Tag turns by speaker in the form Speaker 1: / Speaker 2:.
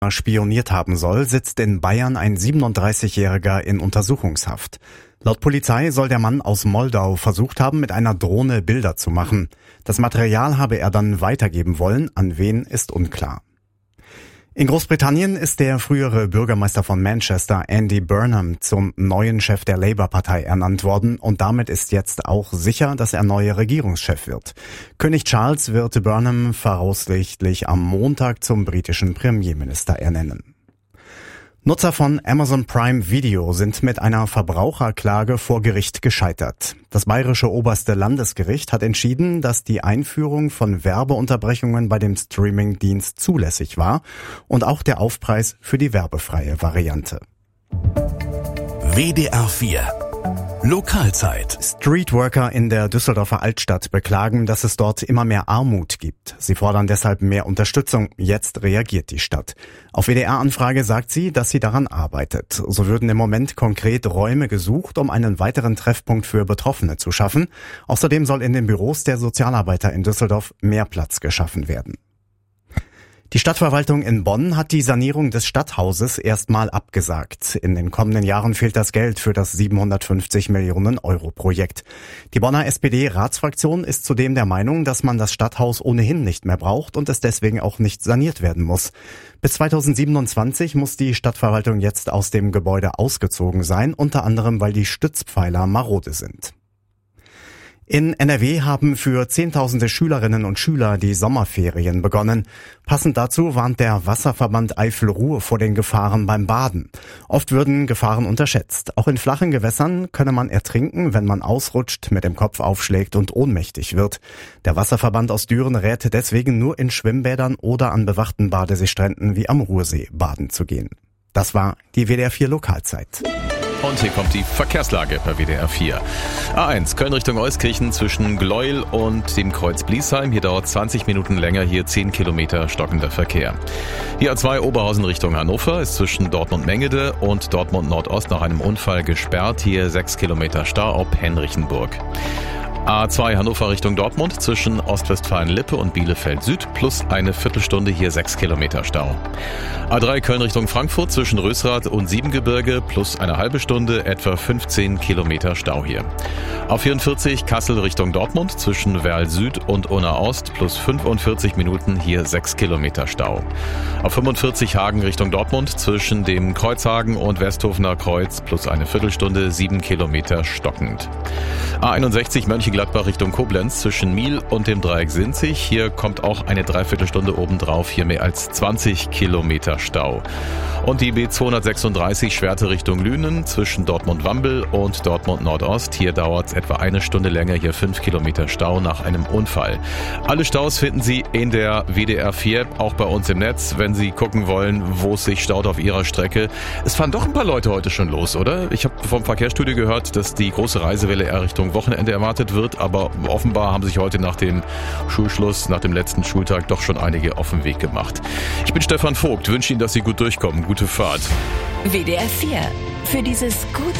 Speaker 1: spioniert haben soll, sitzt in Bayern ein 37-Jähriger in Untersuchungshaft. Laut Polizei soll der Mann aus Moldau versucht haben, mit einer Drohne Bilder zu machen. Das Material habe er dann weitergeben wollen, an wen ist unklar. In Großbritannien ist der frühere Bürgermeister von Manchester, Andy Burnham, zum neuen Chef der Labour-Partei ernannt worden und damit ist jetzt auch sicher, dass er neuer Regierungschef wird. König Charles wird Burnham voraussichtlich am Montag zum britischen Premierminister ernennen. Nutzer von Amazon Prime Video sind mit einer Verbraucherklage vor Gericht gescheitert. Das bayerische oberste Landesgericht hat entschieden, dass die Einführung von Werbeunterbrechungen bei dem Streamingdienst zulässig war und auch der Aufpreis für die werbefreie Variante.
Speaker 2: WDR 4 Lokalzeit.
Speaker 1: Streetworker in der Düsseldorfer Altstadt beklagen, dass es dort immer mehr Armut gibt. Sie fordern deshalb mehr Unterstützung. Jetzt reagiert die Stadt. Auf WDR-Anfrage sagt sie, dass sie daran arbeitet. So würden im Moment konkret Räume gesucht, um einen weiteren Treffpunkt für Betroffene zu schaffen. Außerdem soll in den Büros der Sozialarbeiter in Düsseldorf mehr Platz geschaffen werden. Die Stadtverwaltung in Bonn hat die Sanierung des Stadthauses erstmal abgesagt. In den kommenden Jahren fehlt das Geld für das 750 Millionen Euro Projekt. Die Bonner SPD-Ratsfraktion ist zudem der Meinung, dass man das Stadthaus ohnehin nicht mehr braucht und es deswegen auch nicht saniert werden muss. Bis 2027 muss die Stadtverwaltung jetzt aus dem Gebäude ausgezogen sein, unter anderem weil die Stützpfeiler marode sind. In NRW haben für Zehntausende Schülerinnen und Schüler die Sommerferien begonnen. Passend dazu warnt der Wasserverband Eifel-Ruhr vor den Gefahren beim Baden. Oft würden Gefahren unterschätzt. Auch in flachen Gewässern könne man ertrinken, wenn man ausrutscht, mit dem Kopf aufschlägt und ohnmächtig wird. Der Wasserverband aus Düren rät deswegen nur in Schwimmbädern oder an bewachten Badeseestränden wie am Ruhrsee baden zu gehen. Das war die WDR 4 Lokalzeit.
Speaker 3: Und hier kommt die Verkehrslage bei WDR 4. A1 Köln Richtung Euskirchen zwischen Gleuel und dem Kreuz Bliesheim. Hier dauert 20 Minuten länger, hier 10 Kilometer stockender Verkehr. Die A2 Oberhausen Richtung Hannover ist zwischen Dortmund-Mengede und Dortmund-Nordost nach einem Unfall gesperrt. Hier 6 Kilometer Stau ab Henrichenburg. A2 Hannover Richtung Dortmund zwischen Ostwestfalen-Lippe und Bielefeld-Süd plus eine Viertelstunde, hier 6 Kilometer Stau. A3 Köln Richtung Frankfurt zwischen Rösrath und Siebengebirge plus eine halbe Stunde, etwa 15 Kilometer Stau hier. A44 Kassel Richtung Dortmund zwischen Werl Süd und Unna Ost plus 45 Minuten, hier 6 Kilometer Stau. A45 Hagen Richtung Dortmund zwischen dem Kreuzhagen und Westhofener Kreuz plus eine Viertelstunde, 7 Kilometer stockend. A61 Mönchengladbach Richtung Koblenz zwischen Miel und dem Dreieck Sinzig. Hier kommt auch eine Dreiviertelstunde obendrauf, hier mehr als 20 Kilometer Stau. Und die B236 Schwerte Richtung Lünen zwischen Dortmund-Wambel und Dortmund-Nordost. Hier dauert es etwa eine Stunde länger, hier 5 Kilometer Stau nach einem Unfall. Alle Staus finden Sie in der WDR 4, auch bei uns im Netz, wenn Sie gucken wollen, wo es sich staut auf Ihrer Strecke. Es fahren doch ein paar Leute heute schon los, oder? Ich habe vom Verkehrsstudio gehört, dass die große Reisewelle eher Richtung Wochenende erwartet wird, aber offenbar haben sich heute nach dem Schulschluss, nach dem letzten Schultag doch schon einige auf den Weg gemacht. Ich bin Stefan Vogt, wünsche Ihnen, dass Sie gut durchkommen. Gute Fahrt.
Speaker 4: WDR 4. Für dieses gut